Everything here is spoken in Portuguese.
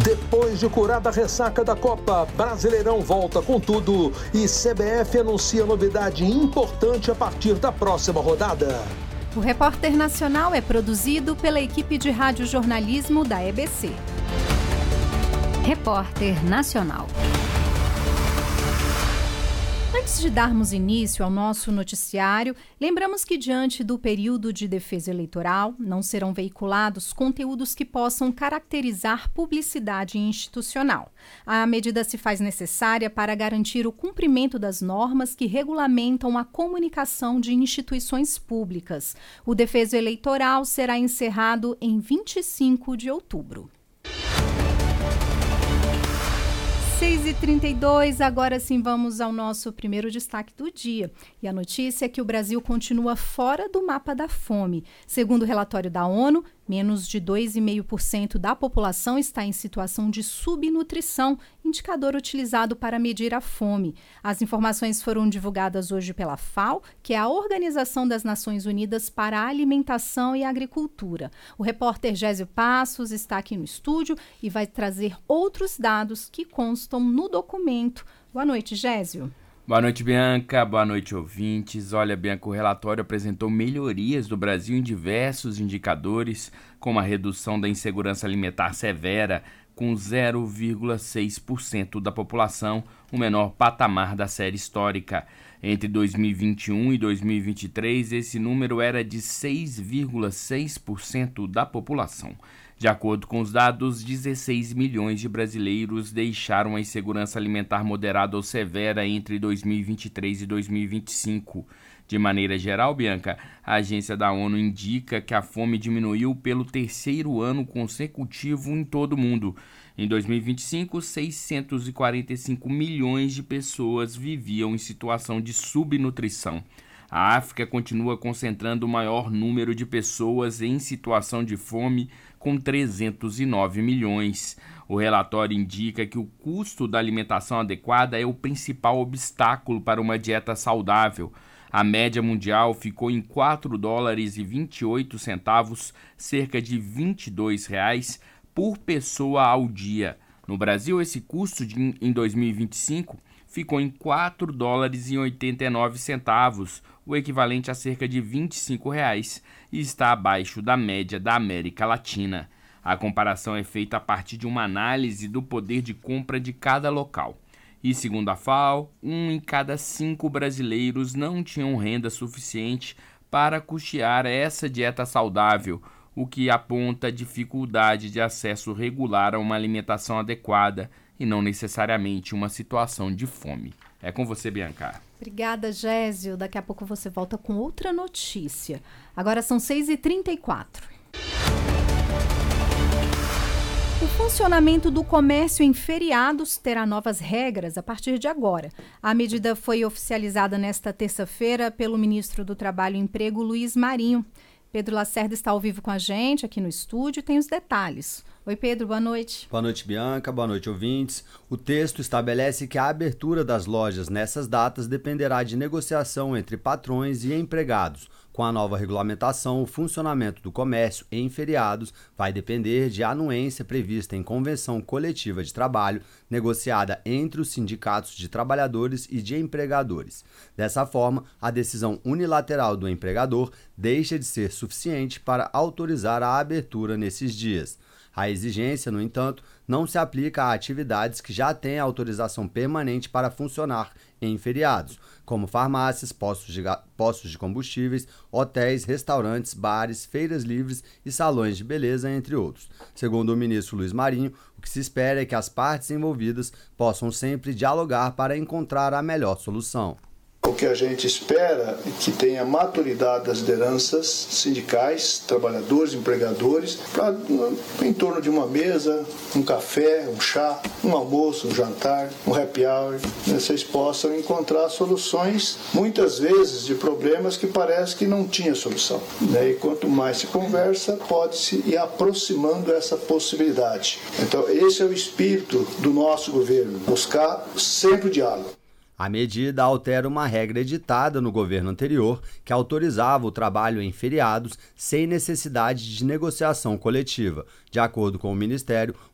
Depois de curada a ressaca da Copa, Brasileirão volta com tudo e CBF anuncia novidade importante a partir da próxima rodada. O Repórter Nacional é produzido pela equipe de radiojornalismo da EBC. Repórter Nacional. Antes de darmos início ao nosso noticiário, lembramos que diante do período de defesa eleitoral, não serão veiculados conteúdos que possam caracterizar publicidade institucional. A medida se faz necessária para garantir o cumprimento das normas que regulamentam a comunicação de instituições públicas. O defeso eleitoral será encerrado em 25 de outubro. 6h32, agora sim vamos ao nosso primeiro destaque do dia. E a notícia é que o Brasil continua fora do mapa da fome. Segundo o relatório da ONU, menos de 2,5% da população está em situação de subnutrição, indicador utilizado para medir a fome. As informações foram divulgadas hoje pela FAO, que é a Organização das Nações Unidas para a Alimentação e Agricultura. O repórter Gésio Passos está aqui no estúdio e vai trazer outros dados que constam no documento. Boa noite, Gésio. Boa noite, Bianca. Boa noite, ouvintes. Olha, Bianca, o relatório apresentou melhorias do Brasil em diversos indicadores, como a redução da insegurança alimentar severa, com 0,6% da população, o menor patamar da série histórica. Entre 2021 e 2023, esse número era de 6,6% da população. De acordo com os dados, 16 milhões de brasileiros deixaram a insegurança alimentar moderada ou severa entre 2023 e 2025. De maneira geral, Bianca, a agência da ONU indica que a fome diminuiu pelo terceiro ano consecutivo em todo o mundo. Em 2025, 645 milhões de pessoas viviam em situação de subnutrição. A África continua concentrando o maior número de pessoas em situação de fome, com 309 milhões. O relatório indica que o custo da alimentação adequada é o principal obstáculo para uma dieta saudável. A média mundial ficou em $4,28, cerca de R$22 por pessoa ao dia. No Brasil, esse custo em 2025 ficou em $4,89, o equivalente a cerca de R$25, e está abaixo da média da América Latina. A comparação é feita a partir de uma análise do poder de compra de cada local. E segundo a FAO, 1 em cada 5 brasileiros não tinham renda suficiente para custear essa dieta saudável, o que aponta dificuldade de acesso regular a uma alimentação adequada e não necessariamente uma situação de fome. É com você, Bianca. Obrigada, Gésio. Daqui a pouco você volta com outra notícia. Agora são 6h34. O funcionamento do comércio em feriados terá novas regras a partir de agora. A medida foi oficializada nesta terça-feira pelo ministro do Trabalho e Emprego, Luiz Marinho. Pedro Lacerda está ao vivo com a gente aqui no estúdio e tem os detalhes. Oi, Pedro, boa noite. Boa noite, Bianca. Boa noite, ouvintes. O texto estabelece que a abertura das lojas nessas datas dependerá de negociação entre patrões e empregados. Com a nova regulamentação, o funcionamento do comércio em feriados vai depender de anuência prevista em convenção coletiva de trabalho negociada entre os sindicatos de trabalhadores e de empregadores. Dessa forma, a decisão unilateral do empregador deixa de ser suficiente para autorizar a abertura nesses dias. A exigência, no entanto, não se aplica a atividades que já têm autorização permanente para funcionar em feriados, como farmácias, postos de combustíveis, hotéis, restaurantes, bares, feiras livres e salões de beleza, entre outros. Segundo o ministro Luiz Marinho, o que se espera é que as partes envolvidas possam sempre dialogar para encontrar a melhor solução. O que a gente espera é que tenha maturidade das lideranças sindicais, trabalhadores, empregadores, para em torno de uma mesa, um café, um chá, um almoço, um jantar, um happy hour, vocês possam encontrar soluções, muitas vezes, de problemas que parece que não tinha solução. E quanto mais se conversa, pode-se ir aproximando essa possibilidade. Então, esse é o espírito do nosso governo, buscar sempre o diálogo. A medida altera uma regra editada no governo anterior que autorizava o trabalho em feriados sem necessidade de negociação coletiva. De acordo com o Ministério,